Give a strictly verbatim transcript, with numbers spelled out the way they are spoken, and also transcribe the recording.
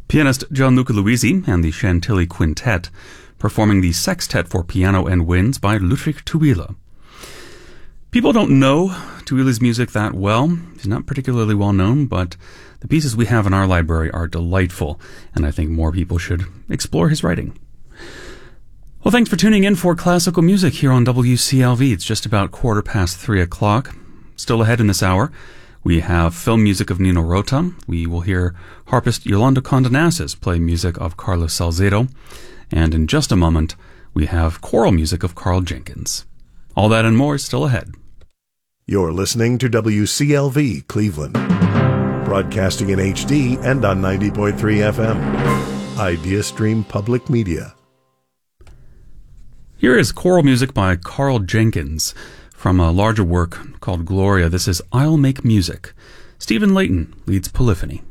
Pianist Gianluca Luisi and the Chantilly Quintet performing the Sextet for Piano and Winds by Ludwig Thuille. People don't know Thuille's music that well. He's not particularly well known, but the pieces we have in our library are delightful, and I think more people should explore his writing. Well, thanks for tuning in for classical music here on W C L V. It's just about quarter past three o'clock. Still ahead in this hour, we have film music of Nino Rota. We will hear harpist Yolanda Condenasis play music of Carlos Salcedo. And in just a moment, we have choral music of Carl Jenkins. All that and more is still ahead. You're listening to W C L V Cleveland, broadcasting in H D and on ninety point three F M. IdeaStream Public Media. Here is choral music by Carl Jenkins from a larger work called Gloria. This is I'll Make Music. Stephen Layton leads Polyphony.